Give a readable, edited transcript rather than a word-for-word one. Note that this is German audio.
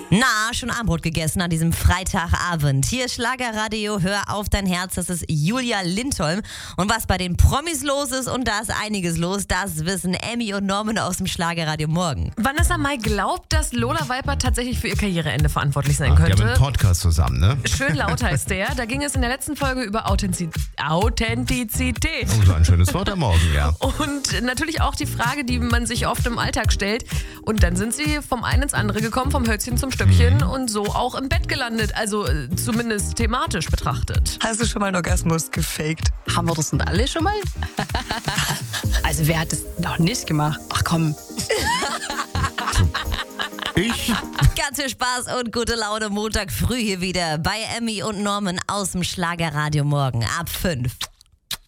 Na, schon Abendbrot gegessen an diesem Freitagabend. Hier ist Schlagerradio, hör auf dein Herz, das ist Julia Lindholm. Und was bei den Promis los ist, und da ist einiges los, das wissen Emmy und Norman aus dem Schlagerradio morgen. Vanessa Mai glaubt, dass Lola Viper tatsächlich für ihr Karriereende verantwortlich sein Die könnte. haben einen Podcast zusammen, ne? Schön laut heißt der. Da ging es in der letzten Folge über Authentizität. Oh, so ein schönes Wort am Morgen, ja. Und natürlich auch die Frage, die man sich oft im Alltag stellt. Und dann sind sie vom einen ins andere gekommen, vom Hölzchen zum Stöckchen und so auch im Bett gelandet. Also zumindest thematisch betrachtet. Hast du schon mal einen Orgasmus gefaked? Haben wir das denn alle schon mal? Also wer hat das noch nicht gemacht? Ach komm. Ich? Ganz viel Spaß und gute Laune Montag früh hier wieder bei Emmy und Norman aus dem Schlagerradio morgen ab 5.